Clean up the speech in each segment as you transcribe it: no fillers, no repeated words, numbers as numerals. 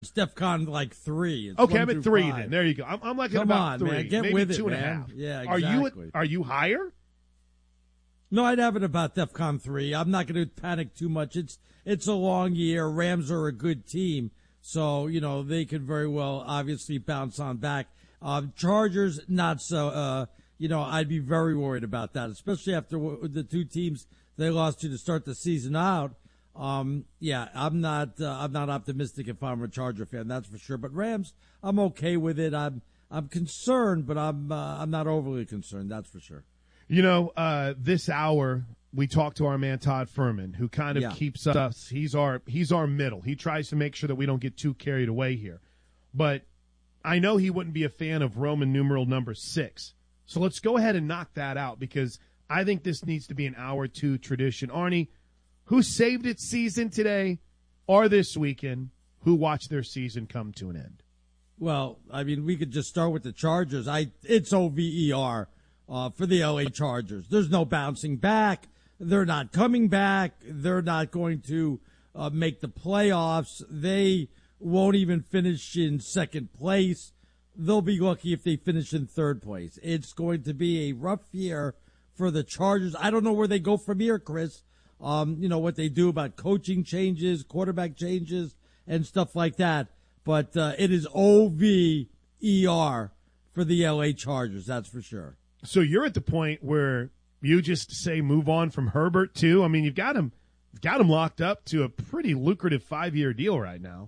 It's DEFCON like 3. It's Okay, 1 I'm at through 3 5. then. There you go. I'm like at Come about on, 3. man. Get maybe with 2.5. it, man. Yeah, exactly. Are you higher? No, I'd have it about DEFCON 3. I'm not going to panic too much. It's a long year. Rams are a good team, so they could very well obviously bounce on back. Chargers, not so. I'd be very worried about that, especially after the two teams they lost to start the season out. I'm not optimistic if I'm a Charger fan, that's for sure. But Rams, I'm okay with it. I'm concerned, but I'm not overly concerned, that's for sure. This hour we talked to our man Todd Furman, who kind of keeps us. He's our middle. He tries to make sure that we don't get too carried away here. But I know he wouldn't be a fan of Roman numeral number 6. So let's go ahead and knock that out, because I think this needs to be an hour 2 tradition. Arnie, who saved its season today or this weekend, who watched their season come to an end? Well, I mean, we could just start with the Chargers. It's OVER for the LA Chargers. There's no bouncing back. They're not coming back. They're not going to make the playoffs. They won't even finish in second place. They'll be lucky if they finish in third place. It's going to be a rough year for the Chargers. I don't know where they go from here, Chris. What they do about coaching changes, quarterback changes, and stuff like that. But it is OVER for the LA Chargers, that's for sure. So you're at the point where you just say move on from Herbert too? I mean, you've got him locked up to a pretty lucrative 5-year deal right now.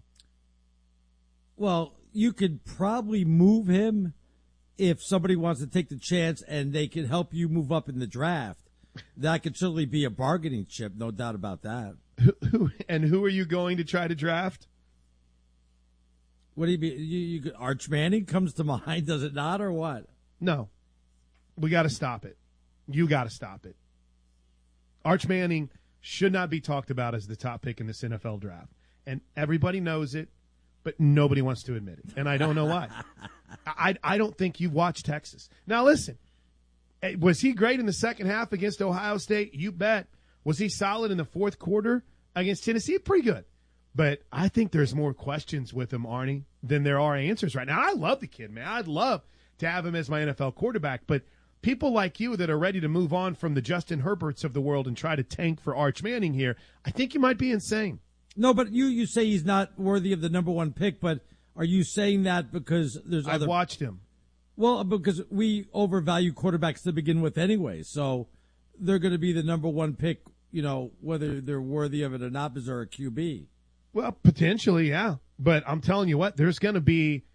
Well, you could probably move him if somebody wants to take the chance and they can help you move up in the draft. That could certainly be a bargaining chip, no doubt about that. Who are you going to try to draft? What do you mean? Arch Manning comes to mind, does it not, or what? No. We got to stop it. You got to stop it. Arch Manning should not be talked about as the top pick in this NFL draft. And everybody knows it, but nobody wants to admit it. And I don't know why. I don't think you've watched Texas. Now, listen. Was he great in the second half against Ohio State? You bet. Was he solid in the fourth quarter against Tennessee? Pretty good. But I think there's more questions with him, Arnie, than there are answers right now. I love the kid, man. I'd love to have him as my NFL quarterback. But people like you that are ready to move on from the Justin Herberts of the world and try to tank for Arch Manning here, I think you might be insane. No, but you say he's not worthy of the number 1 pick, but are you saying that because there's I've watched him. Well, because we overvalue quarterbacks to begin with anyway, so they're going to be the number 1 pick, whether they're worthy of it or not, because they're a QB. Well, potentially, yeah. But I'm telling you what, there's going to be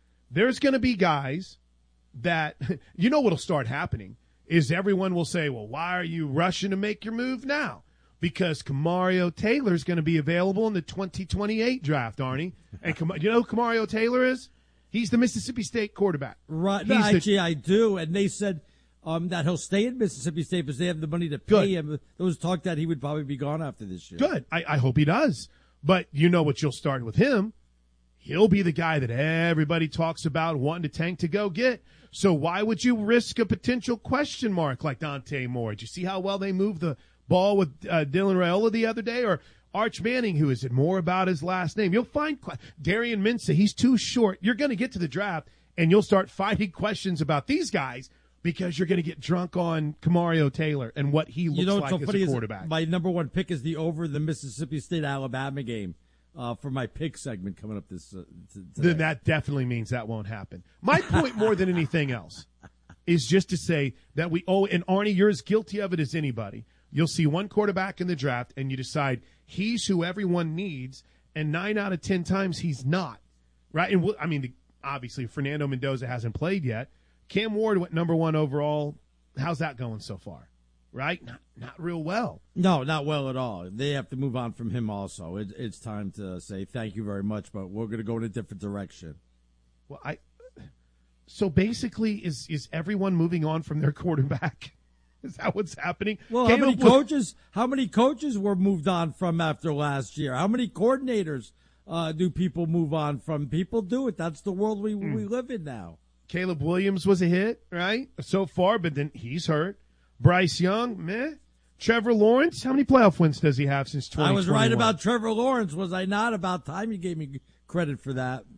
guys that, what'll start happening is everyone will say, well, why are you rushing to make your move now? Because Kamario Taylor is going to be available in the 2028 draft, Arnie. And you know who Kamario Taylor is? He's the Mississippi State quarterback. Right. No, actually, I do. And they said that he'll stay in Mississippi State because they have the money to pay him. There was talk that he would probably be gone after this year. Good. I hope he does. But you know what you'll start with him. He'll be the guy that everybody talks about wanting to tank to go get. So why would you risk a potential question mark like Dante Moore? Did you see how well they moved the ball with Dylan Raiola the other day? Or Arch Manning, who is it more about his last name? You'll find Darian Minsa, he's too short. You're going to get to the draft, and you'll start finding questions about these guys because you're going to get drunk on Kamario Taylor and what he looks like as a quarterback. My number 1 pick is the over the Mississippi State-Alabama game for my pick segment coming up this today. Then that definitely means that won't happen. My point more than anything else is just to say that and Arnie, you're as guilty of it as anybody. You'll see one quarterback in the draft, and you decide he's who everyone needs, and 9 out of 10 times he's not, right? And obviously Fernando Mendoza hasn't played yet. Cam Ward went number 1 overall. How's that going so far? Right? Not real well. No, not well at all. They have to move on from him also. It's time to say thank you very much, but we're going to go in a different direction. Well, so basically is everyone moving on from their quarterback? Is that what's happening? Well, how many coaches were moved on from after last year? How many coordinators do people move on from? People do it. That's the world we live in now. Caleb Williams was a hit, right, so far, but then he's hurt. Bryce Young, meh. Trevor Lawrence, how many playoff wins does he have since 2021? I was right about Trevor Lawrence, was I not? About time you gave me credit for that.